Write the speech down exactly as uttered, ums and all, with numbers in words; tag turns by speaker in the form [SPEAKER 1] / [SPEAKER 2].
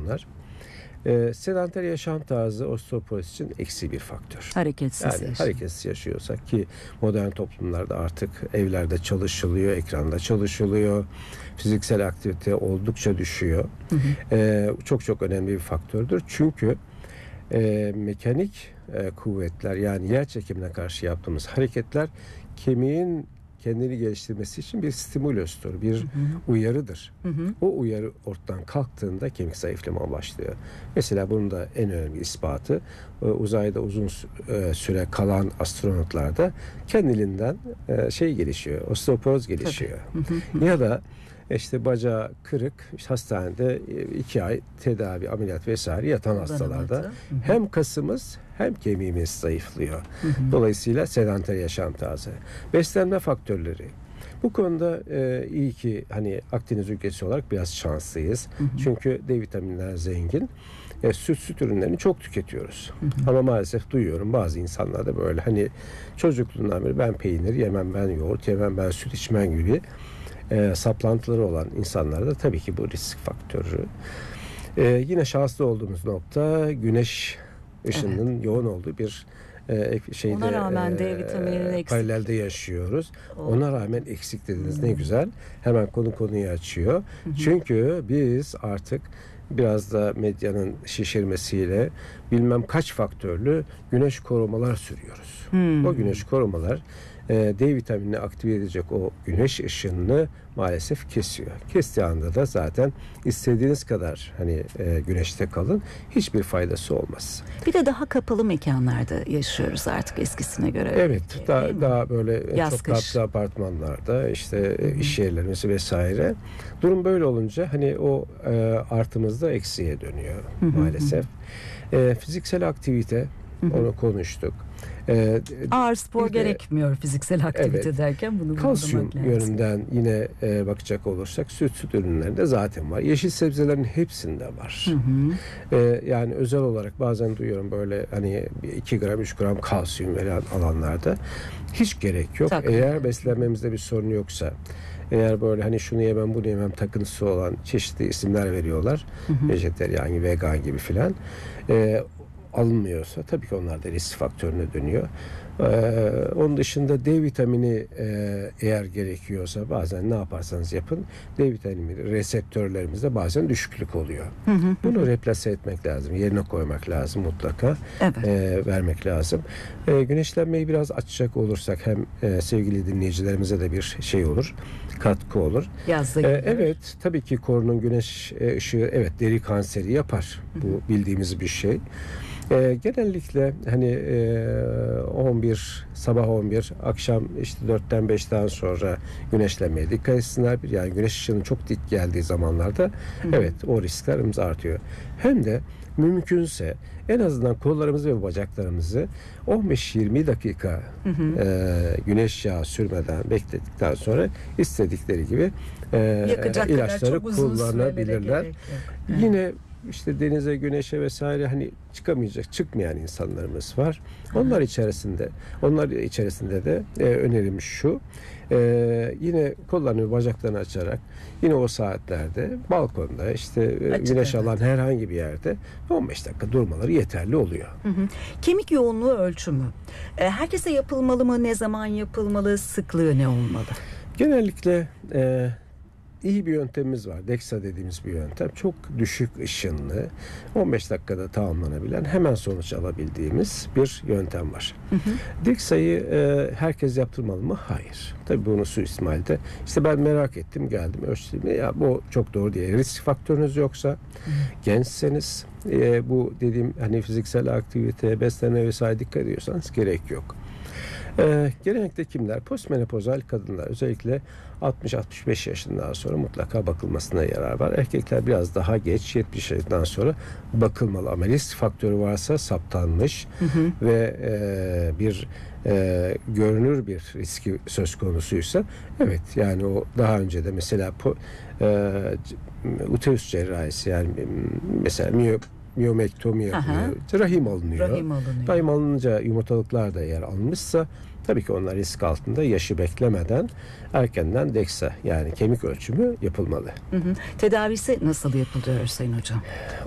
[SPEAKER 1] bunlar. E, sedanter yaşam tarzı osteoporoz için eksi bir faktör.
[SPEAKER 2] Hareketsiz
[SPEAKER 1] yani
[SPEAKER 2] yaşam.
[SPEAKER 1] hareketsiz yaşıyorsak, ki modern toplumlarda artık evlerde çalışılıyor, ekranda çalışılıyor, fiziksel aktivite oldukça düşüyor. Hı hı. E, çok çok önemli bir faktördür. Çünkü e, mekanik e, kuvvetler, yani yer çekimine karşı yaptığımız hareketler kemiğin kendini geliştirmesi için bir stimülustur, bir hı hı. uyarıdır. Hı hı. O uyarı ortadan kalktığında kemik zayıflama başlıyor. Mesela bunun da en önemli ispatı, uzayda uzun süre kalan astronotlarda kendiliğinden şey gelişiyor, osteoporoz gelişiyor. Hı hı. Ya da işte bacağı kırık, işte hastanede iki ay tedavi, ameliyat vesaire yatan hastalarda hı hı. hem kasımız hem kemiğimiz zayıflıyor. Hı hı. Dolayısıyla sedanter yaşam tarzı. Beslenme faktörleri. Bu konuda e, iyi ki hani Akdeniz ülkesi olarak biraz şanslıyız. Hı hı. Çünkü D vitaminler zengin. E, süt süt ürünlerini çok tüketiyoruz. Hı hı. Ama maalesef duyuyorum bazı insanlarda böyle hani çocukluğundan beri ben peynir yemem, ben yoğurt yemem, ben süt içmem gibi E, saplantıları olan insanlarda tabii ki bu risk faktörü. E, yine şanslı olduğumuz nokta güneş ışınının evet. yoğun olduğu bir e, şeyde
[SPEAKER 2] ona rağmen
[SPEAKER 1] e,
[SPEAKER 2] D vitamininin eksik.
[SPEAKER 1] Paralelde yaşıyoruz. O. Ona rağmen eksik dediniz. Hmm. Ne güzel. Hemen konu konuyu açıyor. Hı hı. Çünkü biz artık biraz da medyanın şişirmesiyle bilmem kaç faktörlü güneş korumalar sürüyoruz. Hmm. O güneş korumalar D vitaminini aktive edecek o güneş ışınını maalesef kesiyor. Kestiği anda da zaten istediğiniz kadar hani e, güneşte kalın, hiçbir faydası olmaz.
[SPEAKER 2] Bir de daha kapalı mekanlarda yaşıyoruz artık eskisine göre.
[SPEAKER 1] Evet, daha, daha böyle
[SPEAKER 2] Yaz
[SPEAKER 1] çok
[SPEAKER 2] kış.
[SPEAKER 1] katlı apartmanlarda, işte Hı-hı. iş yerlerimiz vesaire. Durum böyle olunca hani o e, artımız da eksiye dönüyor Hı-hı. maalesef. E, fiziksel aktivite, Hı-hı. onu konuştuk.
[SPEAKER 2] Ee, Ağır spor de, gerekmiyor fiziksel aktivite evet, derken bunu
[SPEAKER 1] kalsiyum yönünden yine e, bakacak olursak süt süt ürünlerinde zaten var. Yeşil sebzelerin hepsinde var. Hı hı. E, yani özel olarak bazen duyuyorum böyle hani iki gram üç gram kalsiyum veren alanlarda hiç gerek yok. Takım. Eğer beslenmemizde bir sorun yoksa, eğer böyle hani şunu yemem bunu yemem takıntısı olan çeşitli isimler veriyorlar. Hı hı. Vejeteryan gibi, vegan gibi filan. E, alınmıyorsa tabii ki onlar da risk faktörüne dönüyor. Ee, onun dışında D vitamini e, eğer gerekiyorsa bazen ne yaparsanız yapın D vitamini reseptörlerimizde bazen düşüklük oluyor. Hı hı, Bunu hı. replase etmek lazım. Yerine koymak lazım mutlaka. Evet. E, vermek lazım. E, güneşlenmeyi biraz açacak olursak hem e, sevgili dinleyicilerimize de bir şey olur. Katkı olur.
[SPEAKER 2] Yazda
[SPEAKER 1] e, evet tabii ki korunun güneş ışığı evet deri kanseri yapar. Hı hı. Bu bildiğimiz bir şey. E, genellikle hani e, on bir sabah on bir akşam işte dörtten beşten sonra güneşlenmeye dikkat etsinler. Yani güneş ışığının çok dik geldiği zamanlarda Hı. evet o risklerimiz artıyor. Hem de mümkünse en azından kollarımızı ve bacaklarımızı on beş yirmi dakika hı hı. E, güneş yağı sürmeden bekledikten sonra istedikleri gibi e, ilaçları kullanabilirler. Yine İşte denize, güneşe vesaire hani çıkamayacak, çıkmayan insanlarımız var. Onlar içerisinde, onlar içerisinde de e, önerim şu. E, yine kollarını ve bacaklarını açarak yine o saatlerde balkonda işte e, güneş alan herhangi bir yerde on beş dakika durmaları yeterli oluyor.
[SPEAKER 2] Hı hı. Kemik yoğunluğu ölçümü. E, herkese yapılmalı mı? Ne zaman yapılmalı? Sıklığı ne olmalı?
[SPEAKER 1] Genellikle e, İyi bir yöntemimiz var. DEXA dediğimiz bir yöntem. Çok düşük ışınlı, on beş dakikada tamamlanabilen, hemen sonuç alabildiğimiz bir yöntem var. Hı hı. DEXA'yı e, herkes yaptırmalı mı? Hayır. Tabii bunu suistimalde. İşte ben merak ettim, geldim, ölçtüm. Ya bu çok doğru değil. Risk faktörünüz yoksa, hı. gençseniz, e, bu dediğim hani fiziksel aktivite, beslenme vesaire dikkat ediyorsanız gerek yok. Ee, genellikle kimler? Postmenopozal kadınlar, özellikle altmış altmış beş yaşından sonra mutlaka bakılmasına yarar var. Erkekler biraz daha geç, yetmiş yaşından sonra bakılmalı ama risk faktörü varsa saptanmış hı hı. ve e, bir e, görünür bir riski söz konusuysa evet yani o daha önce de mesela po, e, uterus cerrahisi yani mesela miyo miyomektomi yapılıyor. Rahim alınıyor.
[SPEAKER 2] Rahim alınıyor.
[SPEAKER 1] Rahim alınınca yumurtalıklar da eğer alınmışsa tabii ki onlar risk altında, yaşı beklemeden erkenden DEXA yani kemik ölçümü yapılmalı.
[SPEAKER 2] Hı hı. Tedavisi nasıl yapılıyor Sayın Hocam?